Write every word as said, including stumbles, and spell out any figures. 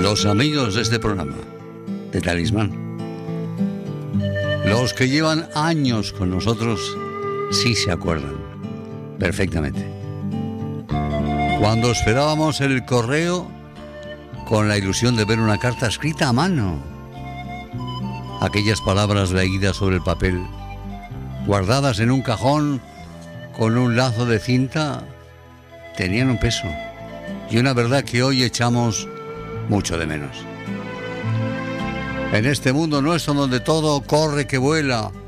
Los amigos de este programa, de Talismán, los que llevan años con nosotros, sí se acuerdan perfectamente. Cuando esperábamos el correo con la ilusión de ver una carta escrita a mano, aquellas palabras leídas sobre el papel, guardadas en un cajón con un lazo de cinta, tenían un peso y una verdad que hoy echamos mucho de menos. En este mundo nuestro donde todo corre que vuela,